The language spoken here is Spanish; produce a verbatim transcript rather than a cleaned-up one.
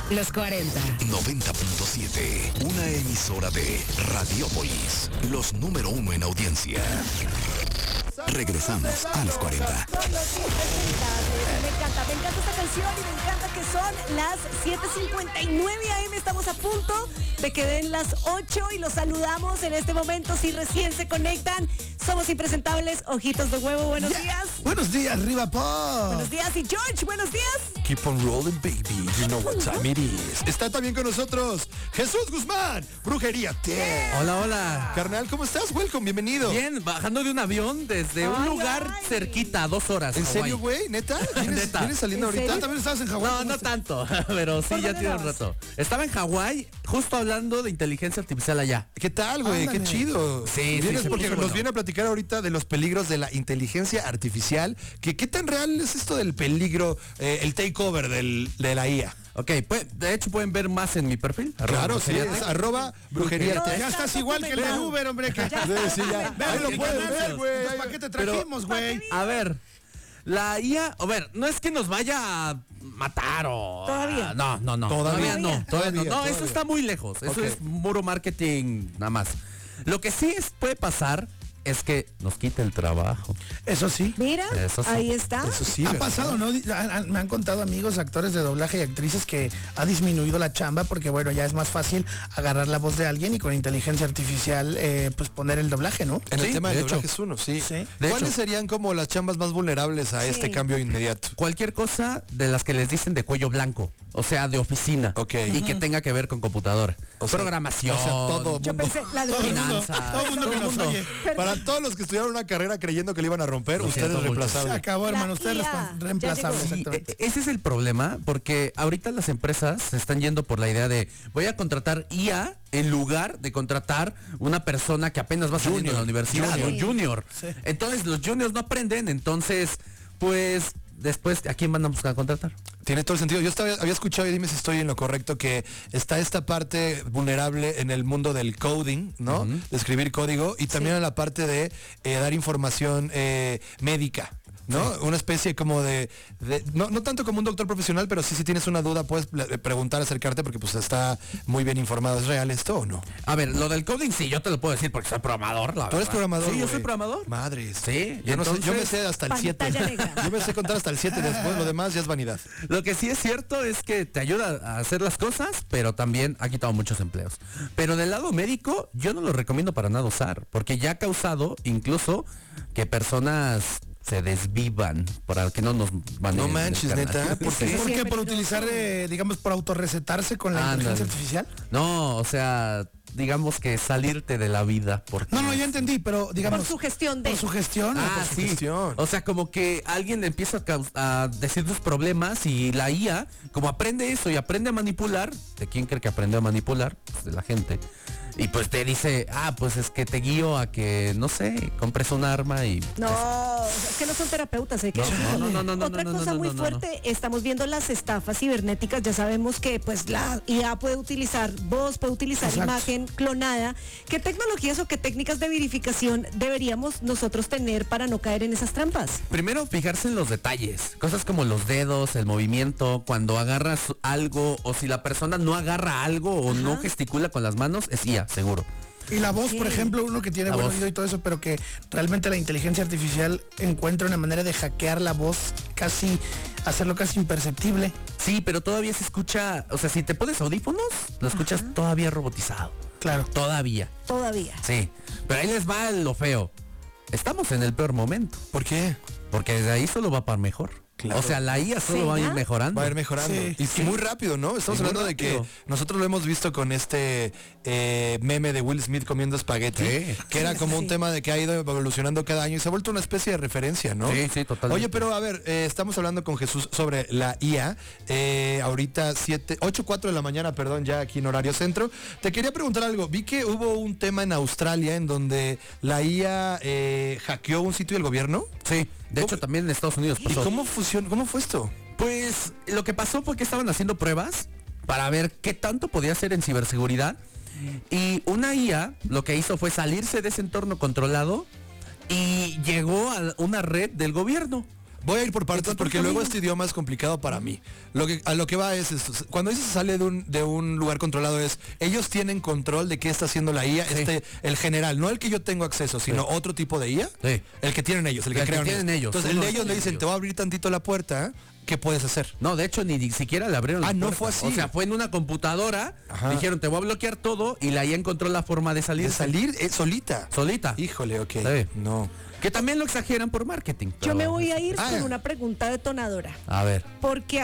Los cuarenta. noventa punto siete. Una emisora de Radiópolis. Los número uno en audiencia. Regresamos a los cuarenta. Me encanta, me encanta esta canción y me encanta que son las siete cincuenta y nueve a eme. Estamos a punto de que den las ocho y los saludamos en este momento. Si recién se conectan, somos impresentables. Ojitos de huevo, buenos Yeah. días. Buenos días, Riva Pop. Buenos días y George, buenos días. Keep on rolling, baby. You know what time it is. Está también con nosotros Jesús Guzmán, Brujería T. Hola, hola. Carnal, ¿cómo estás? Welcome, bienvenido. Bien, bajando de un avión desde un Ay, lugar ay. cerquita, dos horas. ¿En Hawái. serio, güey? ¿Neta? ¿Vienes, Neta. vienes saliendo ¿En ahorita? serio? ¿También estabas en Hawái? No, ¿Cómo no estás? tanto, pero sí, ¿Por ya dónde tiene un andabas? rato. Estaba en Hawái, justo hablando de inteligencia artificial allá. ¿Qué tal, güey? Ándale. Qué chido. Sí, sí, Vienes se porque puso nos bueno. viene a platicar ahorita de los peligros de la inteligencia artificial. Que, ¿Qué tan real es esto del peligro, eh, el takeover del, de la I A? Ok, pues, de hecho pueden ver más en mi perfil. Claro, arroba sí, brujería es T. arroba brujería No, T. está Ya estás igual que el del documentado. Uber, hombre. Que... Ya Sí, está sí, ya. documentado. Ve, lo Qué puedes anuncios. ver, güey. Pero- ¿Para qué te trajimos, güey? A ver, la I A, a ver, no es que nos vaya a matar o... Todavía. No, no, no. Todavía. Todavía, no. Todavía no. Todavía, No, eso todavía. está muy lejos. Eso Ok. es puro marketing nada más. Lo que sí es, puede pasar es que nos quite el trabajo. Eso sí. Mira, Eso sí. ahí está. Eso sí. Ha ¿verdad? pasado, ¿no? Di- han- han- Me han contado amigos, actores de doblaje y actrices que ha disminuido la chamba porque, bueno, ya es más fácil agarrar la voz de alguien y con inteligencia artificial, eh, pues poner el doblaje, ¿no? En el Sí, tema de del hecho. doblaje es uno, sí. Sí. De ¿Cuáles hecho. serían como las chambas más vulnerables a Sí. este cambio inmediato? Cualquier cosa de las que les dicen de cuello blanco, o sea, de oficina. Ok. Y que tenga que ver con computadora. O sea, Programación. o sea, todo Yo mundo. pensé, la de Todo el mundo, finanzas. todo el mundo que todo nos mundo. oye. Para todos los que estudiaron una carrera creyendo que le iban a romper, Lo usted es siento mucho. Se reemplazable. acabó, La hermano. Usted es I A, respon- ya reemplazable, llegó. Sí, exactamente. e- ese es el problema, porque ahorita las empresas se están yendo por la idea de voy a contratar I A en lugar de contratar una persona que apenas va saliendo de la universidad, Junior. un junior. Sí. Entonces los juniors no aprenden, entonces pues después ¿a quién van a buscar contratar? Tiene todo el sentido. Yo estaba, había escuchado, y dime si estoy en lo correcto, que está esta parte vulnerable en el mundo del coding, ¿no? Ujú. De escribir código y también Sí. en la parte de eh, dar información eh, médica. ¿No? Una especie como de, de- no, no tanto como un doctor profesional, pero sí si tienes una duda puedes ple- preguntar, acercarte porque pues está muy bien informado. ¿Es real esto o no? A ver, lo del coding sí, yo te lo puedo decir porque soy programador, la ¿Tú eres verdad. programador? Sí, yo güey? soy programador. Madres. Sí, Yo, no sé, yo me entonces, sé hasta el siete. pantalla negra. Yo me sé contar hasta el siete, después lo demás ya es vanidad. Lo que sí es cierto es que te ayuda a hacer las cosas, pero también ha quitado muchos empleos. Pero del lado médico, yo no lo recomiendo para nada usar, porque ya ha causado incluso que personas se desvivan para que no nos van No manches, neta, ¿por qué? Sí. ¿Por qué? Siempre ¿Por no. utilizar, eh, digamos, por autorrecetarse con la Ándale. inteligencia artificial? No, o sea, digamos que salirte de la vida. Porque No, no, ya entendí, pero digamos... Por su gestión de... Por su gestión. Ah, por su- sí. gestión. O sea, como que alguien le empieza a, caus- a decir tus problemas y la I A, como aprende eso y aprende a manipular, ¿de quién cree que aprende a manipular? Pues de la gente. Y pues te dice, ah, pues es que te guío a que, no sé, compres un arma y... No, es que no son terapeutas, ¿eh? Que- No, no, no, no, no, Otra no, no, cosa no, muy no, no, fuerte, estamos viendo las estafas cibernéticas, ya sabemos que pues la I A puede utilizar voz, puede utilizar Exacto. imagen clonada. ¿Qué tecnologías o qué técnicas de verificación deberíamos nosotros tener para no caer en esas trampas? Primero fijarse en los detalles, cosas como los dedos, el movimiento, cuando agarras algo o si la persona no agarra algo o no Ajá. gesticula con las manos, es I A, seguro. Y la voz, Ok. por ejemplo, uno que tiene La buen voz. oído y todo eso, pero que realmente la inteligencia artificial encuentra una manera de hackear la voz, casi, hacerlo casi imperceptible. Sí, pero todavía se escucha, o sea, si te pones audífonos, lo escuchas todavía robotizado. Claro. Todavía, Todavía. sí. Pero ahí les va lo feo. Estamos en el peor momento, ¿Por qué? porque desde ahí solo va para mejor. Claro. O sea, la I A solo va a ir ¿Será? mejorando. Va a ir mejorando. Sí, y sí. muy rápido, ¿no? Estamos Y muy hablando de que rápido. nosotros lo hemos visto con este eh, meme de Will Smith comiendo espagueti, Sí. que era Sí, como sí. un tema de que ha ido evolucionando cada año y se ha vuelto una especie de referencia, ¿no? Sí, sí, totalmente. Oye, pero a ver, eh, estamos hablando con Jesús sobre la I A. Eh, ahorita siete, ocho, cuatro de la mañana, perdón, ya aquí en horario centro. Te quería preguntar algo. Vi que hubo un tema en Australia en donde la I A eh, hackeó un sitio del gobierno. Sí, de hecho ¿Cómo? también en Estados Unidos ¿Y pasó. cómo funcionó? ¿Cómo fue esto? Pues lo que pasó fue que estaban haciendo pruebas para ver qué tanto podía hacer en ciberseguridad y una I A lo que hizo fue salirse de ese entorno controlado y llegó a una red del gobierno. Voy a ir por partes Entonces, porque amigo. luego este idioma es complicado para mí. Lo que, a lo que va es esto. Cuando dice se sale de un, de un lugar controlado es, ellos tienen control de qué está haciendo la I A, este, el general, no el que yo tengo acceso, sino Sí. otro tipo de I A, Sí. el que tienen ellos, el que El que crean tienen ellos. Entonces el Uno de de ellos le dicen, ellos. te voy a abrir tantito la puerta, ¿qué puedes hacer? No, de hecho ni, ni siquiera le abrieron Ah, la no puerta. fue así. O sea, fue en una computadora, Ajá. dijeron, te voy a bloquear todo, y la I A encontró la forma de salir. De salir eh, solita. Solita. Híjole, ok. Sí. No. Que también lo exageran por marketing. Yo pero- me voy a ir Ah. con una pregunta detonadora. A ver. Porque